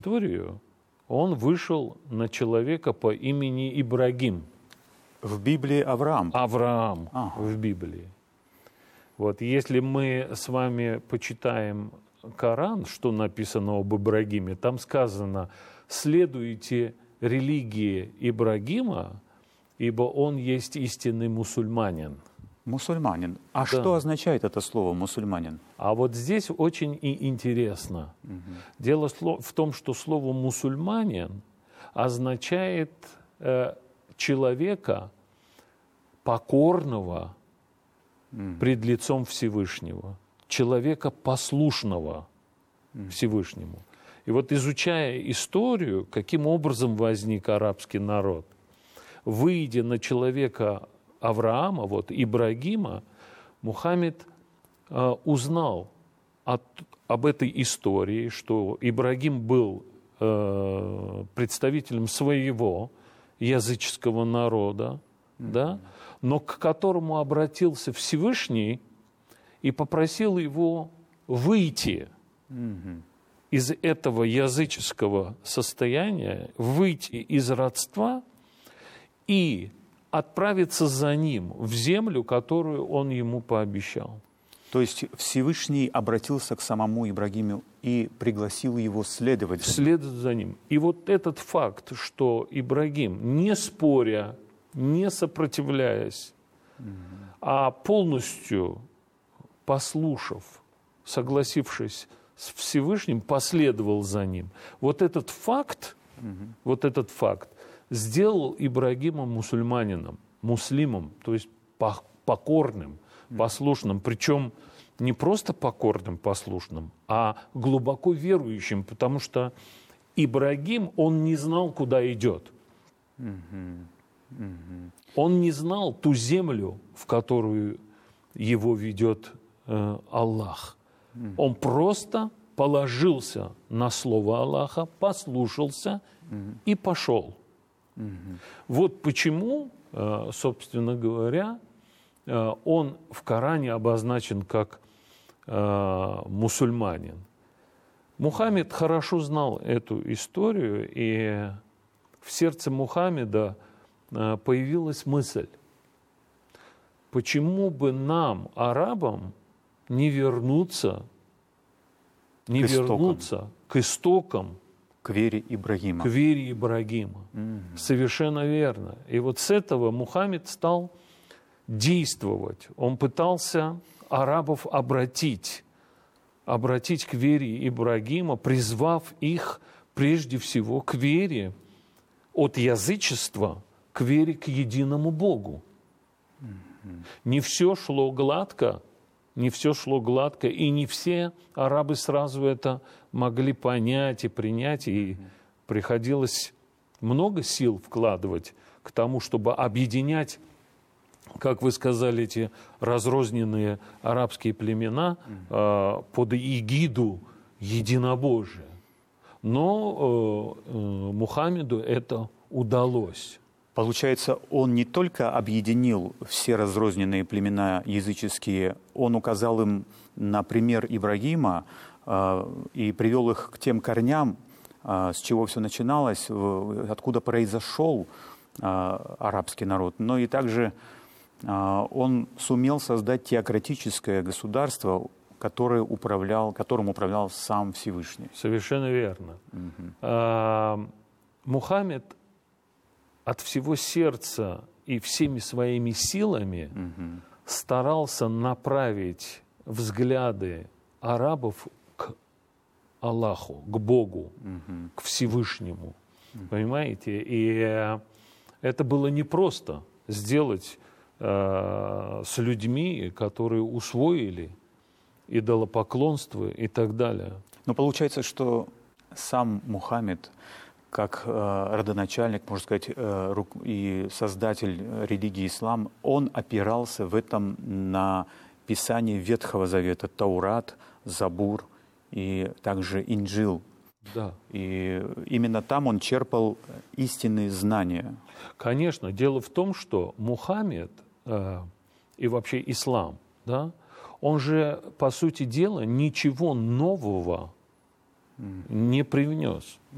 историю, он вышел на человека по имени Ибрагим. В Библии Авраам. Авраам Ага. в Библии. Вот если мы с вами почитаем Коран, что написано об Ибрагиме, там сказано: «Следуйте религии Ибрагима, ибо он есть истинный мусульманин». Мусульманин. А Да. что означает это слово «мусульманин»? А вот здесь очень и интересно. Дело в том, что слово «мусульманин» означает человека, покорного пред лицом Всевышнего, человека, послушного Всевышнему. И вот, изучая историю, каким образом возник арабский народ, выйдя на человека Авраама, вот Ибрагима, Мухаммед узнал об этой истории, что Ибрагим был представителем своего языческого народа, да, но к которому обратился Всевышний и попросил его выйти из этого языческого состояния, выйти из родства и отправиться за ним в землю, которую он ему пообещал. То есть Всевышний обратился к самому Ибрагиму и пригласил его следовать за ним. Следовать за ним. И вот этот факт, что Ибрагим, не споря, не сопротивляясь, а полностью послушав, согласившись с Всевышним, последовал за ним. Вот этот факт сделал Ибрагима мусульманином, муслимом, то есть покорным, послушным, причем не просто покорным, послушным, а глубоко верующим, потому что Ибрагим, он не знал, куда идет. Он не знал ту землю, в которую его ведет Аллах. Он просто положился на слово Аллаха, послушался и пошел. Вот почему, собственно говоря, он в Коране обозначен как мусульманин. Мухаммед хорошо знал эту историю, и в сердце Мухаммеда появилась мысль: почему бы нам, арабам, не вернуться к истокам, к вере Ибрагима. к вере Ибрагима. Совершенно верно. И вот с этого Мухаммед стал действовать. Он пытался арабов обратить к вере Ибрагима, призвав их прежде всего к вере от язычества к вере к единому Богу. Не все шло гладко, и не все арабы сразу это могли понять и принять, и приходилось много сил вкладывать к тому, чтобы объединять, как вы сказали, эти разрозненные арабские племена под эгиду единобожия. Но Мухаммеду это удалось. Получается, он не только объединил все разрозненные племена языческие, он указал им на пример Ибрагима и привел их к тем корням, с чего все начиналось, откуда произошел арабский народ. Но и также он сумел создать теократическое государство, которым управлял сам Всевышний. Совершенно верно. Мухаммед от всего сердца и всеми своими силами старался направить взгляды арабов к Аллаху, к Богу, к Всевышнему. Понимаете? И это было непросто сделать с людьми, которые усвоили идолопоклонство и так далее. Но получается, что сам Мухаммед, как родоначальник, можно сказать, и создатель религии ислам, он опирался в этом на Писание Ветхого Завета, Таурат, Забур и также Инджил. Да. И именно там он черпал истинные знания. Конечно. Дело в том, что Мухаммед и вообще ислам, да, он же, по сути дела, ничего нового не привнес.